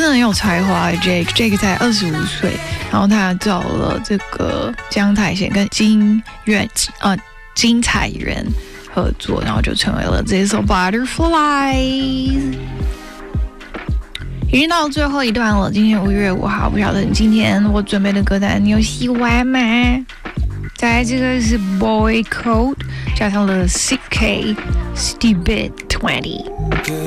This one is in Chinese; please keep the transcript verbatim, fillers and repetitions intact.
的很有才华 ，Jake，Jake 才二十五岁，然后他找了这个江太贤跟金元呃金彩媛合作，然后就成为了这首 Butterflies。已经到最后一段了，今天五月五号，不晓得你今天我准备的歌单你有喜欢吗？再来这个是 Boy Code 加上了 C K Stupid Twenty。